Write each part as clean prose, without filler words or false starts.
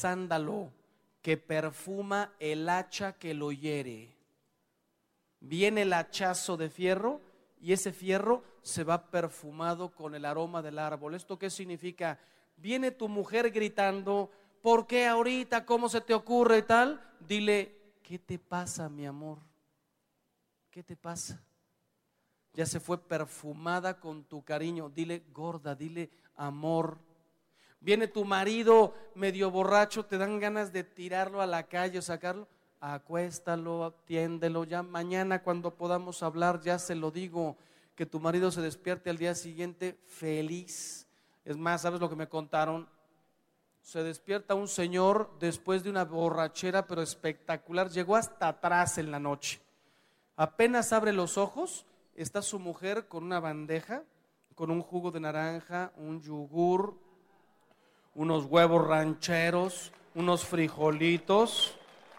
sándalo que perfuma el hacha que lo hiere. Viene el hachazo de fierro y ese fierro se va perfumado con el aroma del árbol. ¿Esto qué significa? Viene tu mujer gritando, ¿por qué ahorita? ¿Cómo se te ocurre y tal? Dile, ¿qué te pasa, mi amor? ¿Qué te pasa? Ya se fue perfumada con tu cariño. Dile, gorda, dile, amor. Viene tu marido medio borracho, te dan ganas de tirarlo a la calle o sacarlo. Acuéstalo, atiéndelo. Ya mañana cuando podamos hablar, ya se lo digo, que tu marido se despierte al día siguiente feliz. Es más, ¿sabes lo que me contaron? Se despierta un señor después de una borrachera pero espectacular. Llegó hasta atrás en la noche. Apenas abre los ojos, está su mujer con una bandeja, con un jugo de naranja, un yogur, unos huevos rancheros, unos frijolitos.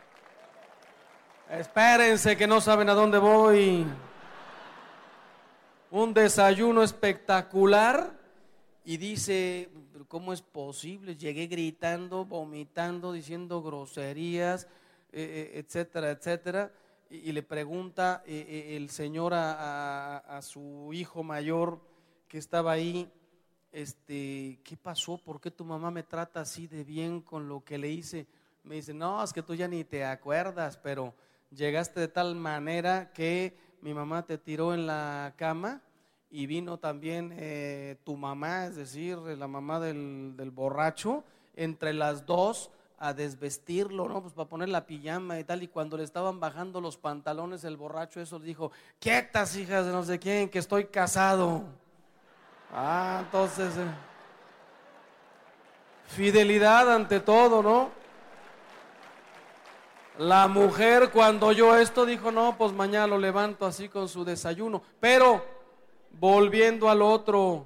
Espérense que no saben a dónde voy. Un desayuno espectacular y dice, ¿cómo es posible? Llegué gritando, vomitando, diciendo groserías, etcétera, etcétera. Y le pregunta el señor a su hijo mayor que estaba ahí, ¿qué pasó? ¿Por qué tu mamá me trata así de bien con lo que le hice? Me dice, no, es que tú ya ni te acuerdas, pero llegaste de tal manera que mi mamá te tiró en la cama y vino también tu mamá, es decir, la mamá del borracho, entre las dos a desvestirlo, ¿no? Pues para poner la pijama y tal, y cuando le estaban bajando los pantalones el borracho eso le dijo, quietas hijas de no sé quién, que estoy casado. Entonces, fidelidad ante todo, ¿no? La mujer cuando oyó esto dijo, no, pues mañana lo levanto así con su desayuno. Pero, volviendo al otro,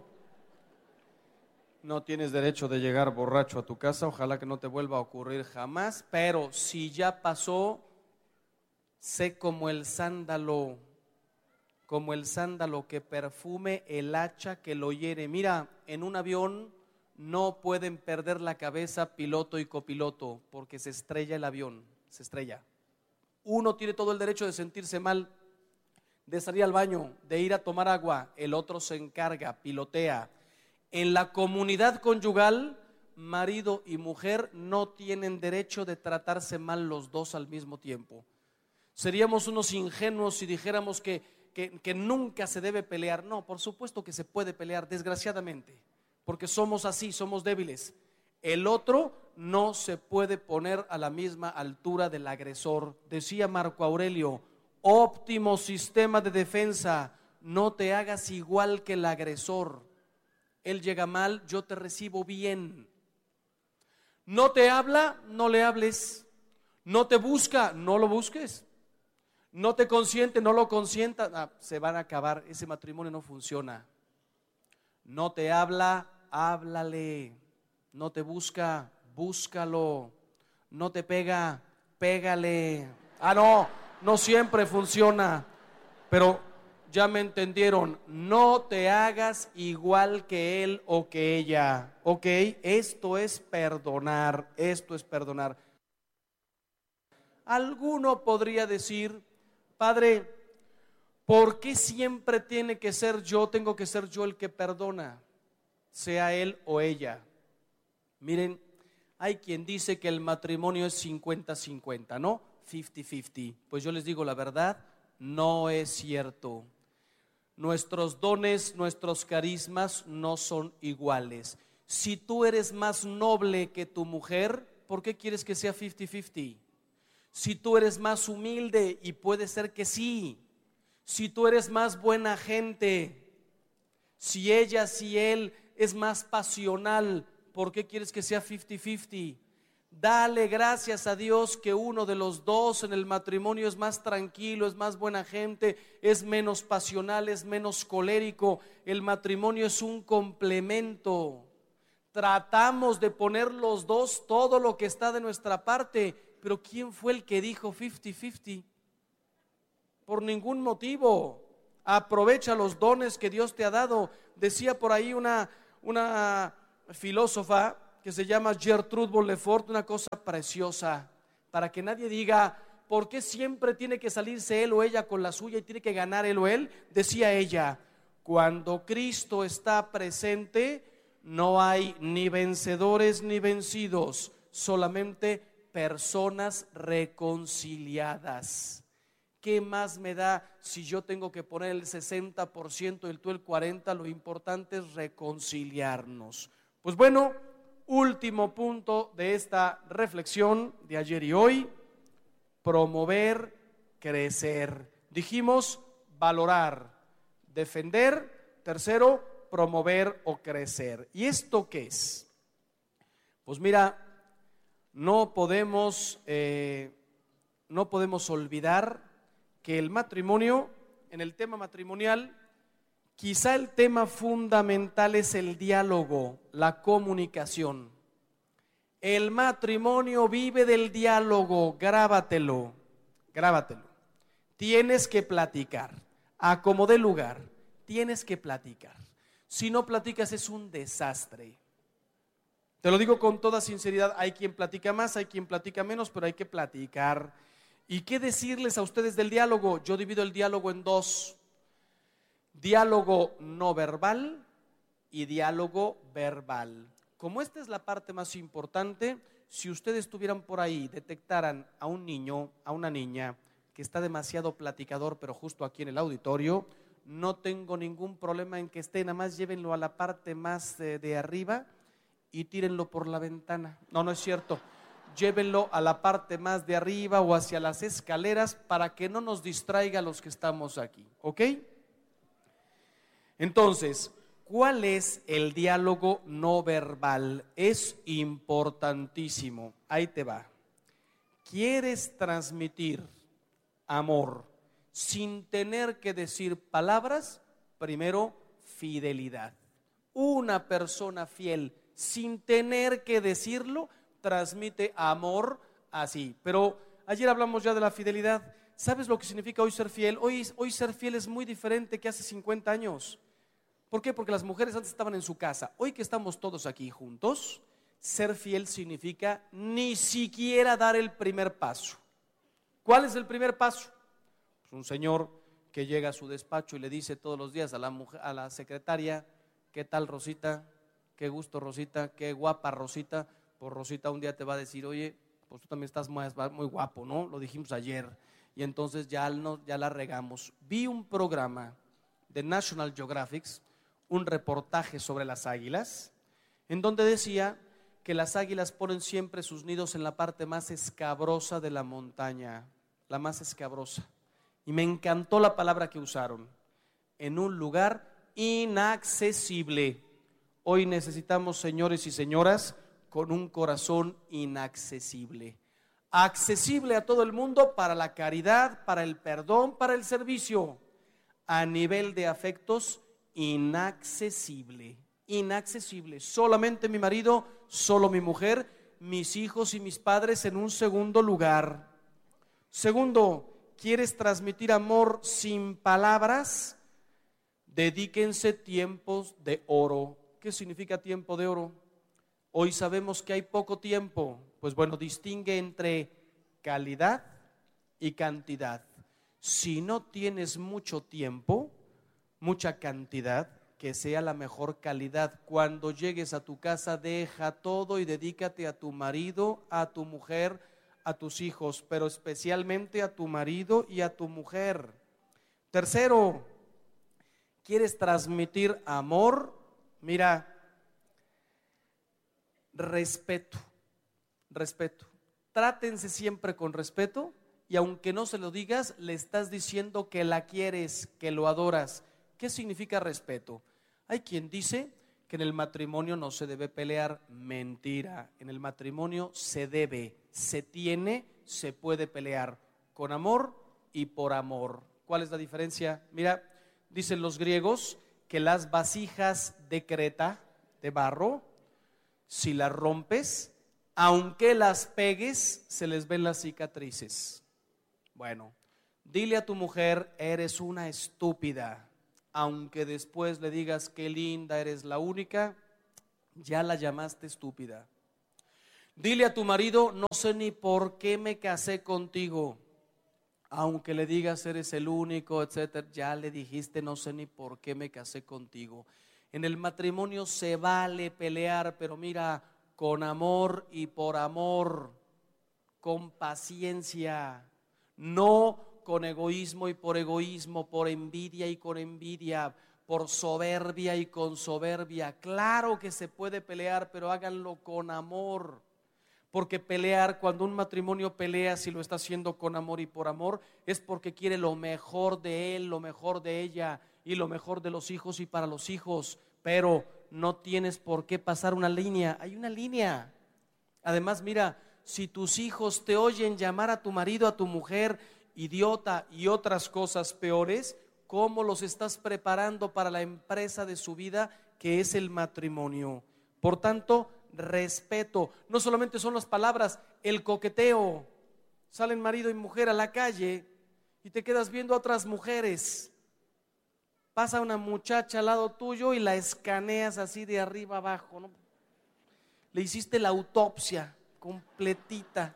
no tienes derecho de llegar borracho a tu casa, ojalá que no te vuelva a ocurrir jamás, pero si ya pasó, sé como el sándalo que perfume el hacha que lo hiere. Mira, en un avión no pueden perder la cabeza piloto y copiloto, porque se estrella el avión, se estrella. Uno tiene todo el derecho de sentirse mal, de salir al baño, de ir a tomar agua, el otro se encarga, pilotea. En la comunidad conyugal, marido y mujer no tienen derecho de tratarse mal los dos al mismo tiempo. Seríamos unos ingenuos si dijéramos que nunca se debe pelear. No, por supuesto que se puede pelear, desgraciadamente, porque somos así, somos débiles. El otro no se puede poner a la misma altura del agresor. Decía Marco Aurelio, óptimo sistema de defensa, no te hagas igual que el agresor. Él llega mal, yo te recibo bien. No te habla, no le hables. No te busca, no lo busques. No te consiente, no lo consientas. Se van a acabar, ese matrimonio no funciona. No te habla, háblale. No te busca, búscalo. No te pega, pégale. No siempre funciona, pero ya me entendieron. No te hagas igual que él o que ella. Ok, esto es perdonar, esto es perdonar. Alguno podría decir, Padre, ¿por qué siempre tengo que ser yo el que perdona? Sea él o ella. Miren, hay quien dice que el matrimonio es 50-50, ¿no? 50-50. Pues yo les digo la verdad, no es cierto. Nuestros dones, nuestros carismas no son iguales. Si tú eres más noble que tu mujer, ¿por qué quieres que sea 50-50? Si tú eres más humilde, y puede ser que sí. Si tú eres más buena gente, si él es más pasional, ¿por qué quieres que sea 50-50? Dale gracias a Dios que uno de los dos en el matrimonio es más tranquilo, es más buena gente, es menos pasional, es menos colérico. El matrimonio es un complemento. Tratamos de poner los dos todo lo que está de nuestra parte, pero ¿quién fue el que dijo 50-50? Por ningún motivo. Aprovecha los dones que Dios te ha dado. Decía por ahí una filósofa que se llama Gertrude Bollefort, una cosa preciosa, para que nadie diga, ¿por qué siempre tiene que salirse él o ella con la suya y tiene que ganar él o él? Decía ella, cuando Cristo está presente, no hay ni vencedores ni vencidos, solamente personas reconciliadas. ¿Qué más me da si yo tengo que poner el 60% y tú el 40%? Lo importante es reconciliarnos. Pues bueno, último punto de esta reflexión de ayer y hoy: promover, crecer. Dijimos valorar, defender. Tercero, promover o crecer. ¿Y esto qué es? Pues mira, no podemos olvidar que el matrimonio, en el tema matrimonial, quizá el tema fundamental es el diálogo, la comunicación. El matrimonio vive del diálogo, grábatelo. Tienes que platicar, a como dé lugar, tienes que platicar. Si no platicas es un desastre. Te lo digo con toda sinceridad, hay quien platica más, hay quien platica menos, pero hay que platicar. ¿Y qué decirles a ustedes del diálogo? Yo divido el diálogo en dos: diálogo no verbal y diálogo verbal. Como esta es la parte más importante, si ustedes estuvieran por ahí, detectaran a un niño, a una niña que está demasiado platicador, pero justo aquí en el auditorio, no tengo ningún problema en que esté, nada más llévenlo a la parte más de arriba y tírenlo por la ventana. No es cierto. Llévenlo a la parte más de arriba o hacia las escaleras para que no nos distraiga a los que estamos aquí, ¿ok? Entonces, ¿cuál es el diálogo no verbal? Es importantísimo. Ahí te va. ¿Quieres transmitir amor sin tener que decir palabras? Primero, fidelidad. Una persona fiel sin tener que decirlo transmite amor así. Pero ayer hablamos ya de la fidelidad. ¿Sabes lo que significa hoy ser fiel? Hoy ser fiel es muy diferente que hace 50 años. ¿Por qué? Porque las mujeres antes estaban en su casa. Hoy que estamos todos aquí juntos, ser fiel significa ni siquiera dar el primer paso. ¿Cuál es el primer paso? Pues un señor que llega a su despacho y le dice todos los días a la secretaria, ¿qué tal, Rosita? Qué gusto, Rosita, qué guapa, Rosita. Pues Rosita un día te va a decir, oye, pues tú también estás muy guapo, ¿no? Lo dijimos ayer. Y entonces ya la regamos. Vi un programa de National Geographic, un reportaje sobre las águilas, en donde decía que las águilas ponen siempre sus nidos en la parte más escabrosa de la montaña, la más escabrosa. Y me encantó la palabra que usaron, en un lugar inaccesible. Hoy necesitamos, señores y señoras, con un corazón inaccesible. Accesible a todo el mundo para la caridad, para el perdón, para el servicio. A nivel de afectos, inaccesible. Solamente mi marido, solo mi mujer, mis hijos y mis padres en un segundo lugar. Segundo, ¿quieres transmitir amor sin palabras? Dedíquense tiempos de oro. ¿Qué significa tiempo de oro? Hoy sabemos que hay poco tiempo. Pues bueno, distingue entre calidad y cantidad. Si no tienes mucho tiempo, mucha cantidad, que sea la mejor calidad. Cuando llegues a tu casa, deja todo y dedícate a tu marido, a tu mujer, a tus hijos, pero especialmente a tu marido y a tu mujer. Tercero, ¿quieres transmitir amor? Mira, respeto. Trátense siempre con respeto, y aunque no se lo digas, le estás diciendo que la quieres, que lo adoras. ¿Qué significa respeto? Hay quien dice que en el matrimonio no se debe pelear. Mentira. En el matrimonio se debe, se tiene, se puede pelear con amor y por amor. ¿Cuál es la diferencia? Mira, dicen los griegos que las vasijas de Creta, de barro, si las rompes, aunque las pegues, se les ven las cicatrices. Bueno, dile a tu mujer, eres una estúpida. Aunque después le digas qué linda, eres la única, ya la llamaste estúpida. Dile a tu marido, no sé ni por qué me casé contigo. Aunque le digas eres el único, etcétera, ya le dijiste no sé ni por qué me casé contigo. En el matrimonio se vale pelear, pero mira, con amor y por amor, con paciencia, no con egoísmo y por egoísmo, por envidia y con envidia, por soberbia y con soberbia. Claro que se puede pelear, pero háganlo con amor. Porque pelear, cuando un matrimonio pelea, si lo está haciendo con amor y por amor, es porque quiere lo mejor de él, lo mejor de ella y lo mejor de los hijos y para los hijos. Pero no tienes por qué pasar una línea, hay una línea. Además, mira, si tus hijos te oyen llamar a tu marido, a tu mujer, idiota y otras cosas peores, ¿cómo los estás preparando para la empresa de su vida, que es el matrimonio? Por tanto, respeto. No solamente son las palabras, el coqueteo. Salen marido y mujer a la calle y te quedas viendo a otras mujeres. Pasa una muchacha al lado tuyo y la escaneas así de arriba abajo, ¿no? Le hiciste la autopsia completita.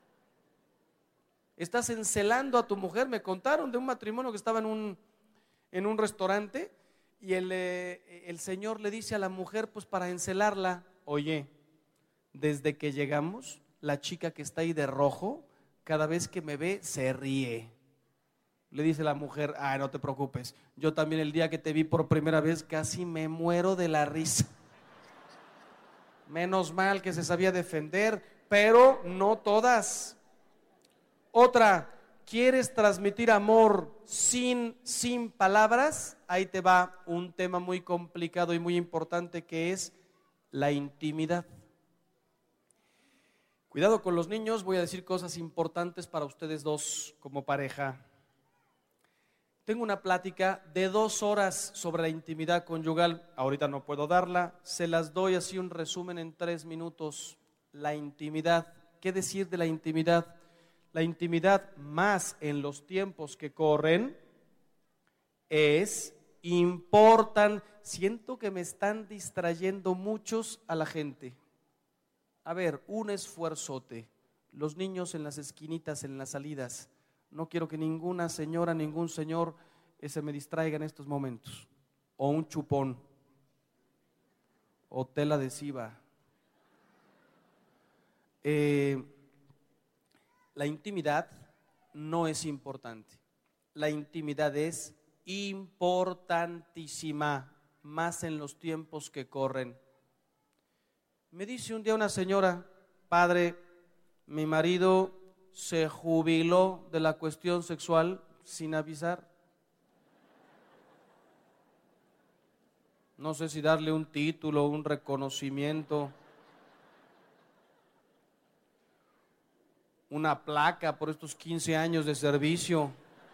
Estás encelando a tu mujer. Me contaron de un matrimonio que estaba en un restaurante y el señor le dice a la mujer, pues para encelarla, oye, desde que llegamos, la chica que está ahí de rojo, cada vez que me ve, se ríe. Le dice la mujer, no te preocupes, yo también el día que te vi por primera vez casi me muero de la risa. Menos mal que se sabía defender, pero no todas. Otra, ¿quieres transmitir amor sin palabras? Ahí te va un tema muy complicado y muy importante, que es la intimidad. Cuidado con los niños, voy a decir cosas importantes para ustedes dos como pareja. Tengo una plática de 2 horas sobre la intimidad conyugal. Ahorita no puedo darla, se las doy así un resumen en 3 minutos. La intimidad, ¿qué decir de la intimidad? La intimidad, más en los tiempos que corren, es importante. Siento que me están distrayendo muchos a la gente. A ver, un esfuerzote. Los niños en las esquinitas, en las salidas. No quiero que ninguna señora, ningún señor se me distraiga en estos momentos. O un chupón, o tela adhesiva. La intimidad no es importante. La intimidad es importantísima, más en los tiempos que corren. Me dice un día una señora, padre, mi marido se jubiló de la cuestión sexual sin avisar. No sé si darle un título, un reconocimiento, una placa por estos 15 años de servicio.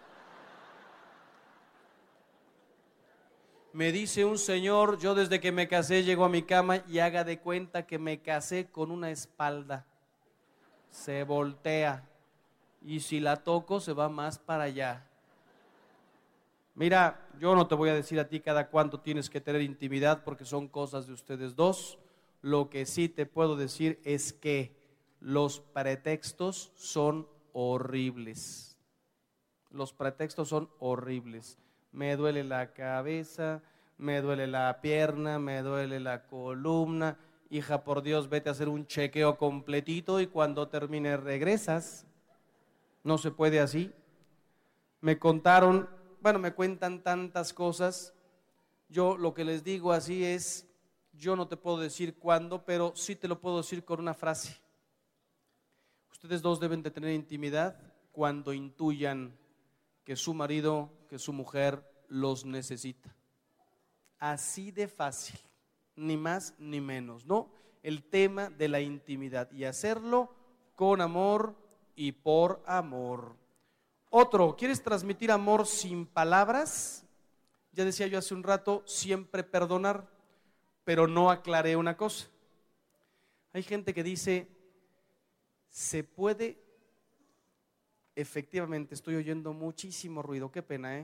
Me dice un señor, yo desde que me casé llego a mi cama y haga de cuenta que me casé con una espalda. Se voltea y si la toco se va más para allá. Mira, yo no te voy a decir a ti cada cuánto tienes que tener intimidad, porque son cosas de ustedes dos. Lo que sí te puedo decir es que los pretextos son horribles. Los pretextos son horribles. Me duele la cabeza, me duele la pierna, me duele la columna. Hija, por Dios, vete a hacer un chequeo completito y cuando termine regresas. No se puede así. Me contaron, me cuentan tantas cosas. Yo lo que les digo así es, yo no te puedo decir cuándo, pero sí te lo puedo decir con una frase. Ustedes dos deben de tener intimidad cuando intuyan que su marido, que su mujer los necesita. Así de fácil, ni más ni menos, ¿no? El tema de la intimidad y hacerlo con amor y por amor. Otro, ¿quieres transmitir amor sin palabras? Ya decía yo hace un rato, siempre perdonar, pero no aclaré una cosa. Hay gente que dice, se puede, efectivamente, estoy oyendo muchísimo ruido, qué pena,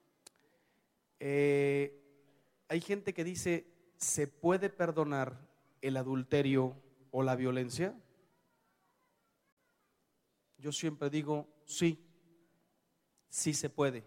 hay gente que dice, ¿se puede perdonar el adulterio o la violencia? Yo siempre digo, sí, sí se puede.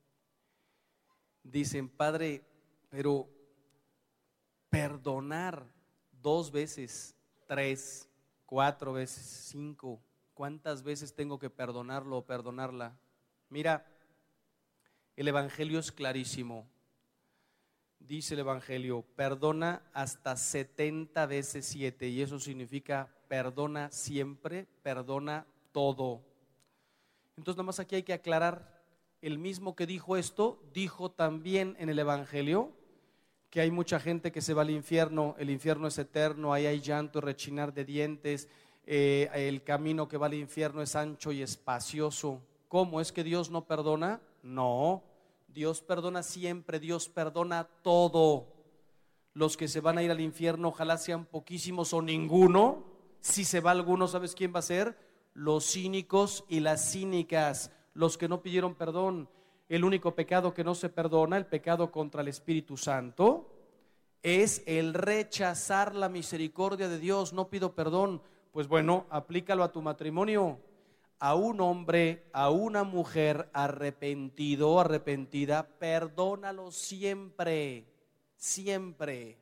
Dicen, Padre, pero perdonar 2 veces, 3, 4 veces, 5, ¿cuántas veces tengo que perdonarlo o perdonarla? Mira, el Evangelio es clarísimo. Dice el Evangelio, perdona hasta 70 veces 7, y eso significa perdona siempre, perdona todo. Entonces nada más aquí hay que aclarar, el mismo que dijo esto, dijo también en el Evangelio que hay mucha gente que se va al infierno, el infierno es eterno, ahí hay llanto y rechinar de dientes, el camino que va al infierno es ancho y espacioso. ¿Cómo? ¿Es que Dios no perdona? No, Dios perdona siempre, Dios perdona todo. Los que se van a ir al infierno, ojalá sean poquísimos o ninguno. Si se va alguno, ¿sabes quién va a ser? Los cínicos y las cínicas, los que no pidieron perdón. El único pecado que no se perdona, el pecado contra el Espíritu Santo, es el rechazar la misericordia de Dios. No pido perdón. Pues bueno, aplícalo a tu matrimonio. A un hombre, a una mujer arrepentido, arrepentida, perdónalo siempre, siempre.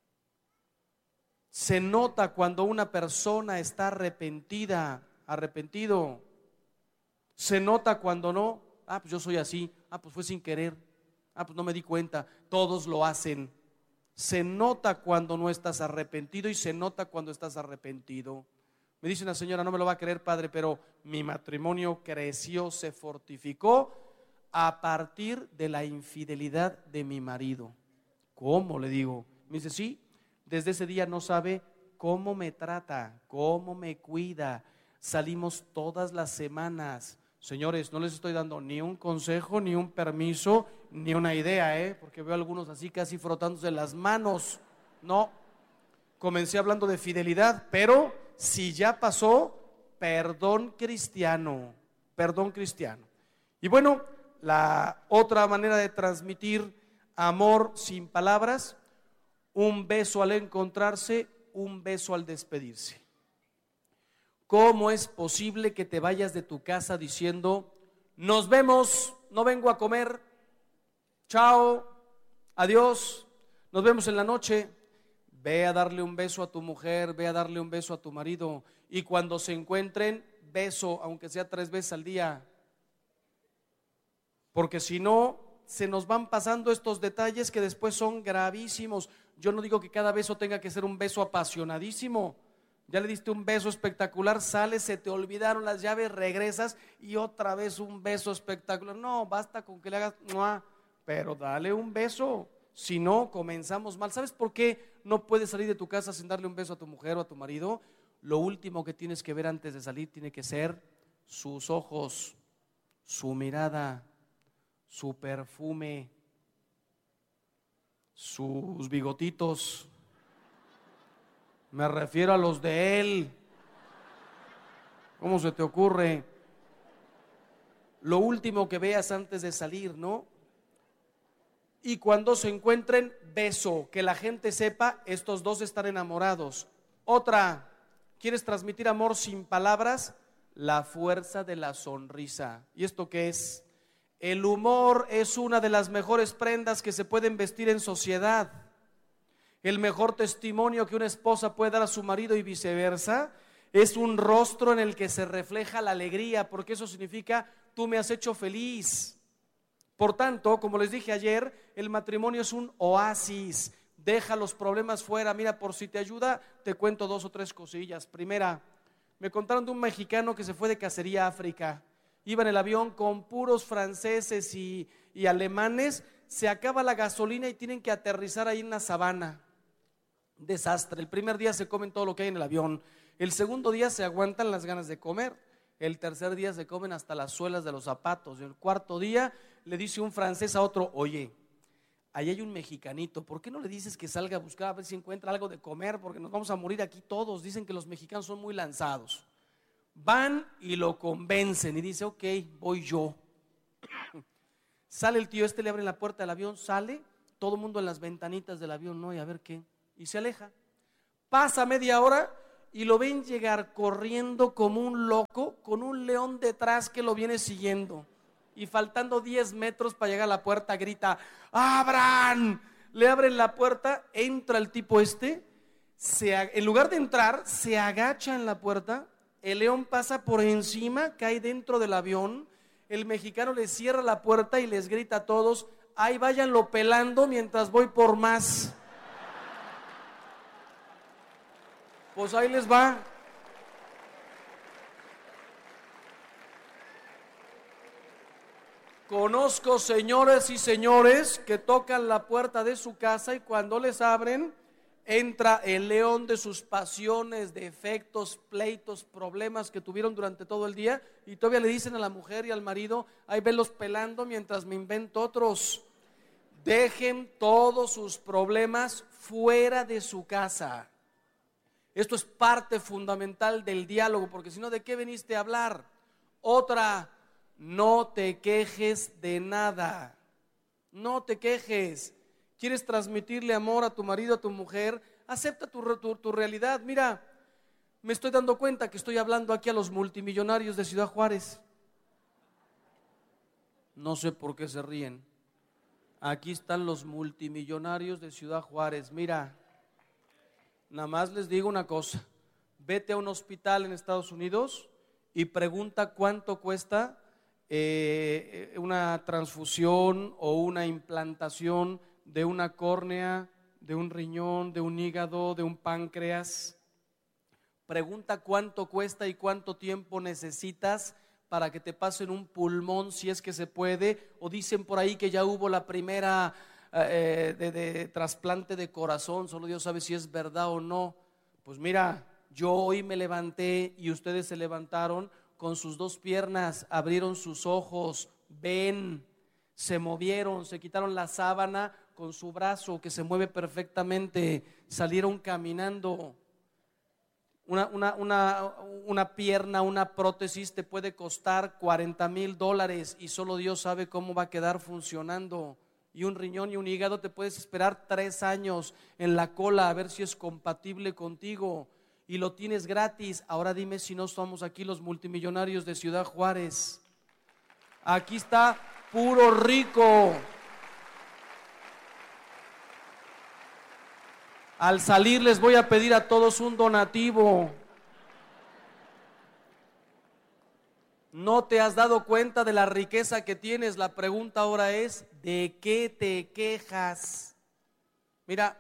Se nota cuando una persona está arrepentida, arrepentido. Se nota cuando no. Pues yo soy así. Pues fue sin querer. Pues no me di cuenta. Todos lo hacen. Se nota cuando no estás arrepentido y se nota cuando estás arrepentido. Me dice una señora, no me lo va a creer, padre, pero mi matrimonio creció, se fortificó a partir de la infidelidad de mi marido. ¿Cómo? Le digo. Me dice, sí, desde ese día no sabe cómo me trata, cómo me cuida. Salimos todas las semanas. Señores, no les estoy dando ni un consejo, ni un permiso, ni una idea, porque veo a algunos así casi frotándose las manos. No, comencé hablando de fidelidad, pero si ya pasó, perdón cristiano, perdón cristiano. Y bueno, la otra manera de transmitir amor sin palabras, un beso al encontrarse, un beso al despedirse. ¿Cómo es posible que te vayas de tu casa diciendo, nos vemos, no vengo a comer, chao, adiós, nos vemos en la noche? Ve a darle un beso a tu mujer, ve a darle un beso a tu marido, y cuando se encuentren, beso, aunque sea 3 veces al día. Porque si no, se nos van pasando estos detalles que después son gravísimos. Yo no digo que cada beso tenga que ser un beso apasionadísimo. Ya le diste un beso espectacular, sales, se te olvidaron las llaves, regresas y otra vez un beso espectacular. No, basta con que le hagas, pero dale un beso. Si no, comenzamos mal. ¿Sabes por qué no puedes salir de tu casa sin darle un beso a tu mujer o a tu marido? Lo último que tienes que ver antes de salir tiene que ser sus ojos, su mirada, su perfume, sus bigotitos. Me refiero a los de él. ¿Cómo se te ocurre? Lo último que veas antes de salir, ¿no? Y cuando se encuentren, beso, que la gente sepa, estos dos están enamorados. Otra, ¿quieres transmitir amor sin palabras? La fuerza de la sonrisa. ¿Y esto qué es? El humor es una de las mejores prendas que se pueden vestir en sociedad. El mejor testimonio que una esposa puede dar a su marido y viceversa es un rostro en el que se refleja la alegría, porque eso significa, tú me has hecho feliz. Por tanto, como les dije ayer, el matrimonio es un oasis. Deja los problemas fuera. Mira, por si te ayuda, te cuento 2 o 3 cosillas. Primera, me contaron de un mexicano que se fue de cacería a África. Iba en el avión con puros franceses y alemanes. Se acaba la gasolina y tienen que aterrizar ahí en la sabana. Desastre. El primer día se comen todo lo que hay en el avión. El segundo día se aguantan las ganas de comer. El tercer día se comen hasta las suelas de los zapatos. El cuarto día le dice un francés a otro, oye, ahí hay un mexicanito, ¿por qué no le dices que salga a buscar a ver si encuentra algo de comer? Porque nos vamos a morir aquí todos. Dicen que los mexicanos son muy lanzados. Van y lo convencen y dice, ok, voy yo. Sale el tío le abre la puerta del avión, sale, todo el mundo en las ventanitas del avión, ¿no? Y a ver qué, y se aleja. Pasa media hora y lo ven llegar corriendo como un loco con un león detrás que lo viene siguiendo. Y faltando 10 metros para llegar a la puerta, grita: ¡abran! Le abren la puerta, entra el tipo en lugar de entrar, se agacha en la puerta, el león pasa por encima, cae dentro del avión, el mexicano le cierra la puerta y les grita a todos: ahí váyanlo pelando mientras voy por más. Pues ahí les va. Conozco señores y señores que tocan la puerta de su casa y cuando les abren, entra el león de sus pasiones, defectos, pleitos, problemas que tuvieron durante todo el día, y todavía le dicen a la mujer y al marido: ahí venlos pelando mientras me invento otros. Dejen todos sus problemas fuera de su casa. Esto es parte fundamental del diálogo, porque si no, ¿de qué veniste a hablar? Otra: no te quejes de nada. No te quejes. ¿Quieres transmitirle amor a tu marido, a tu mujer? Acepta tu realidad. Mira, me estoy dando cuenta que estoy hablando aquí a los multimillonarios de Ciudad Juárez. No sé por qué se ríen. Aquí están los multimillonarios de Ciudad Juárez. Mira, nada más les digo una cosa: vete a un hospital en Estados Unidos y pregunta cuánto cuesta una transfusión o una implantación de una córnea, de un riñón, de un hígado, de un páncreas. Pregunta cuánto cuesta y cuánto tiempo necesitas para que te pasen un pulmón, si es que se puede, o dicen por ahí que ya hubo la primera de trasplante de corazón, solo Dios sabe si es verdad o no. Pues mira, yo hoy me levanté y ustedes se levantaron con sus dos piernas, abrieron sus ojos, ven, se movieron, se quitaron la sábana con su brazo que se mueve perfectamente, salieron caminando. Una pierna, una prótesis te puede costar $40,000 y solo Dios sabe cómo va a quedar funcionando. Y un riñón y un hígado te puedes esperar 3 años en la cola a ver si es compatible contigo, y lo tienes gratis. Ahora dime si no somos aquí los multimillonarios de Ciudad Juárez. Aquí está puro rico. Al salir les voy a pedir a todos un donativo. ¿No te has dado cuenta de la riqueza que tienes? La pregunta ahora es: ¿de qué te quejas? Mira,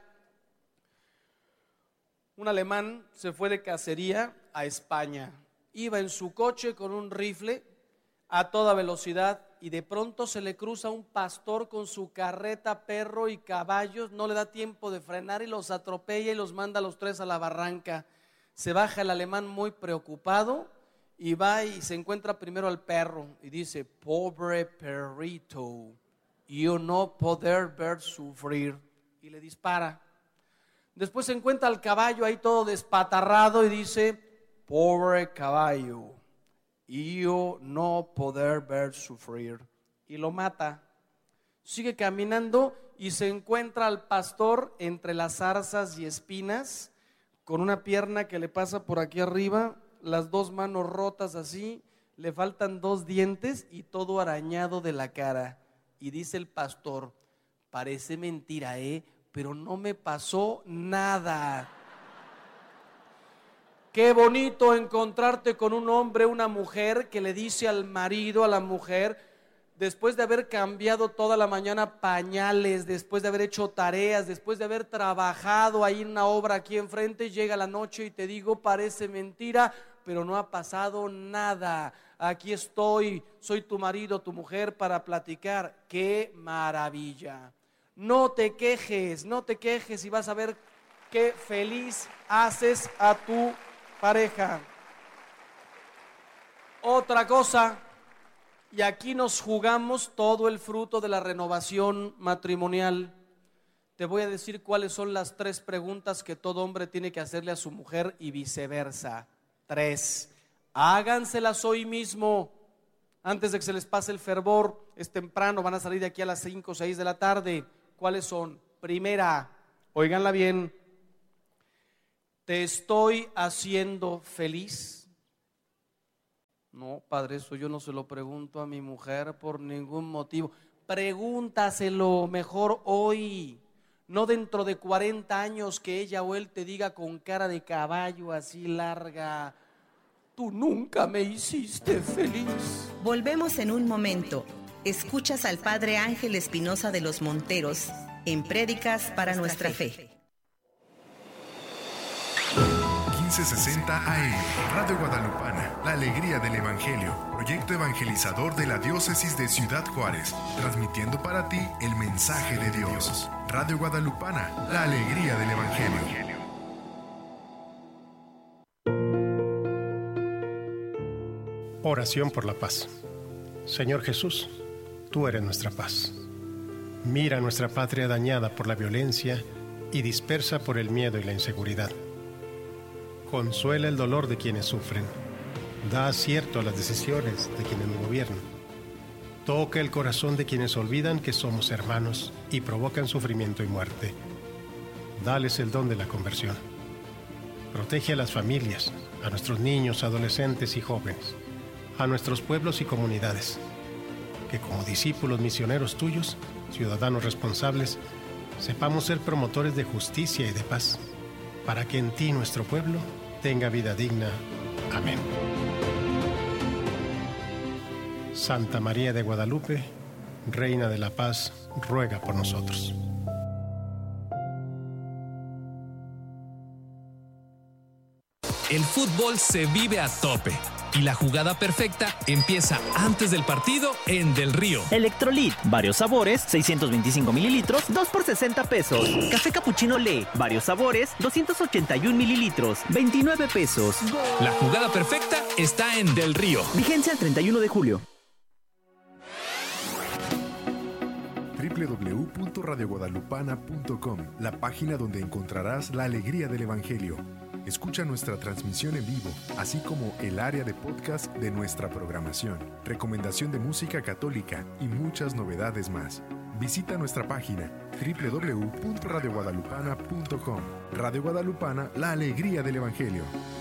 un alemán se fue de cacería a España. Iba en su coche con un rifle a toda velocidad y de pronto se le cruza un pastor con su carreta, perro y caballos. No le da tiempo de frenar y los atropella y los manda a los 3 a la barranca. Se baja el alemán muy preocupado y va y se encuentra primero al perro y dice: pobre perrito, yo no poder ver sufrir, y le dispara. Después se encuentra al caballo ahí todo despatarrado y dice: pobre caballo, yo no poder ver sufrir, y lo mata. Sigue caminando y se encuentra al pastor entre las zarzas y espinas, con una pierna que le pasa por aquí arriba, las 2 manos rotas así, le faltan 2 dientes y todo arañado de la cara. Y dice el pastor: parece mentira, pero no me pasó nada. Qué bonito encontrarte con un hombre, una mujer que le dice al marido, a la mujer, después de haber cambiado toda la mañana pañales, después de haber hecho tareas, después de haber trabajado ahí en una obra aquí enfrente, llega la noche y te digo: parece mentira, pero no ha pasado nada. Aquí estoy, soy tu marido, tu mujer, para platicar. ¡Qué maravilla! No te quejes, no te quejes, y vas a ver qué feliz haces a tu pareja. Otra cosa, y aquí nos jugamos todo el fruto de la renovación matrimonial. Te voy a decir cuáles son las 3 preguntas que todo hombre tiene que hacerle a su mujer y viceversa. 3. Háganselas hoy mismo, antes de que se les pase el fervor. Es temprano, van a salir de aquí a las 5 o 6 de la tarde. ¿Cuáles son? Primera, óiganla bien: ¿Te estoy haciendo feliz? No, padre, eso yo no se lo pregunto a mi mujer por ningún motivo. Pregúntaselo mejor hoy, no dentro de 40 años que ella o él te diga con cara de caballo así larga: tú nunca me hiciste feliz. Volvemos en un momento. Escuchas al Padre Ángel Espinosa de los Monteros en Prédicas para Nuestra Fe. 1560 AM, Radio Guadalupana, la alegría del Evangelio, proyecto evangelizador de la diócesis de Ciudad Juárez, transmitiendo para ti el mensaje de Dios. Radio Guadalupana, la alegría del Evangelio. Oración por la paz. Señor Jesús, tú eres nuestra paz. Mira nuestra patria dañada por la violencia y dispersa por el miedo y la inseguridad. Consuela el dolor de quienes sufren. Da acierto a las decisiones de quienes nos gobiernan. Toca el corazón de quienes olvidan que somos hermanos y provocan sufrimiento y muerte. Dales el don de la conversión. Protege a las familias, a nuestros niños, adolescentes y jóvenes, a nuestros pueblos y comunidades. Que como discípulos misioneros tuyos, ciudadanos responsables, sepamos ser promotores de justicia y de paz, para que en ti nuestro pueblo tenga vida digna. Amén. Santa María de Guadalupe, Reina de la Paz, ruega por nosotros. El fútbol se vive a tope y la jugada perfecta empieza antes del partido en Del Río. Electrolit, varios sabores, 625 mililitros, 2 por 60 pesos. Café Cappuccino Le, varios sabores, 281 mililitros, 29 pesos. La jugada perfecta está en Del Río. Vigencia el 31 de julio. www.radioguadalupana.com, la página donde encontrarás la alegría del Evangelio. Escucha nuestra transmisión en vivo, así como el área de podcast de nuestra programación, recomendación de música católica y muchas novedades más. Visita nuestra página www.radioguadalupana.com. Radio Guadalupana, la alegría del Evangelio.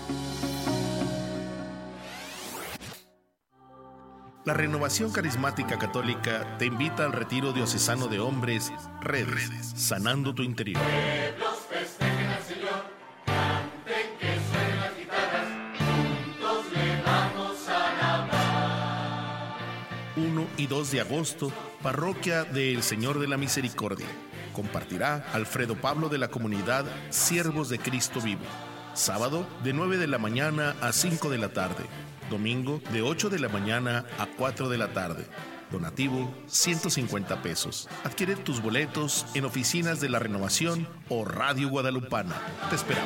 La Renovación Carismática Católica te invita al Retiro Diocesano de Hombres, Redes, Sanando tu Interior. 1 y 2 de agosto, Parroquia del Señor de la Misericordia. Compartirá Alfredo Pablo de la comunidad Siervos de Cristo Vivo. Sábado, de 9 de la mañana a 5 de la tarde. Domingo, de 8 de la mañana a 4 de la tarde. Donativo, 150 pesos. Adquiere tus boletos en oficinas de la Renovación o Radio Guadalupana. Te esperamos.